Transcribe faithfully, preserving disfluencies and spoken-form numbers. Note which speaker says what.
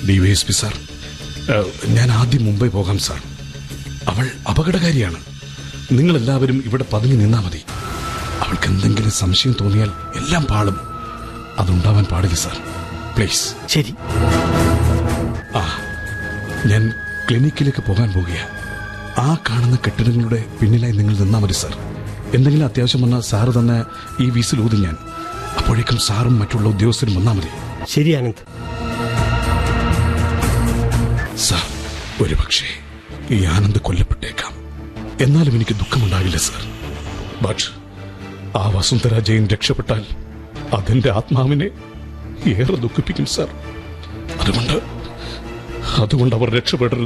Speaker 1: DYSP sir, ഞാൻ ആദ്യം മുംബൈ പോകാം സാർ. അവൾ അപകടകാരിയാണ്. നിങ്ങളെല്ലാവരും ഇവിടെ പതുങ്ങി നിന്നാ മതി. അവൾക്ക് എന്തെങ്കിലും സംശയം തോന്നിയാൽ എല്ലാം പാളും. അതുണ്ടാവാൻ പാടില്ല സാർ, പ്ലീസ്.
Speaker 2: ശരി.
Speaker 1: ആ, ഞാൻ ക്ലിനിക്കിലേക്ക് പോകാൻ പോകുകയാണ്. ആ കാണുന്ന കെട്ടിടങ്ങളുടെ പിന്നിലായി നിങ്ങൾ നിന്നാ മതി സാർ. എന്തെങ്കിലും അത്യാവശ്യം വന്നാൽ സാറ് തന്നെ ഈ വീസിൽ ഊതി ഞാൻ. അപ്പോഴേക്കും സാറും മറ്റുള്ള ഉദ്യോഗസ്ഥരും വന്നാൽ മതി.
Speaker 2: ശരി ആനന്ദ്.
Speaker 1: സാർ, ഒരുപക്ഷെ ഈ ആനന്ദ് കൊല്ലപ്പെട്ടേക്കാം. എന്നാലും എനിക്ക് ദുഃഖമുണ്ടാകില്ല സാർ. ബട്ട് ആ വസുന്ധര ജയൻ രക്ഷപ്പെട്ടാൽ അതെന്റെ ആത്മാവിനെ ഏറെ ദുഃഖിപ്പിക്കും സാർ. അതുകൊണ്ട് അതുകൊണ്ട് അവർ രക്ഷപ്പെടരുത്.